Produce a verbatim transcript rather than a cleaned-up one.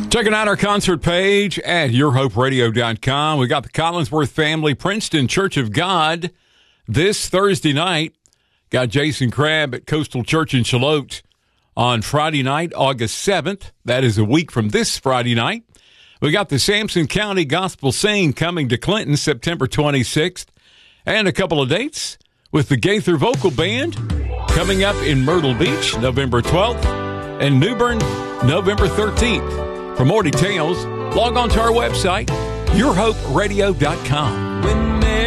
Checking out our concert page at your hope radio dot com. We got the Collinsworth family, Princeton Church of God, this Thursday night. Got Jason Crabb at Coastal Church in Charlotte on Friday night, August seventh. That is a week from this Friday night. We got the Sampson County Gospel Sing coming to Clinton September twenty-sixth. And a couple of dates with the Gaither Vocal Band coming up in Myrtle Beach, November twelfth, and New Bern, November thirteenth. For more details, log on to our website, your hope radio dot com.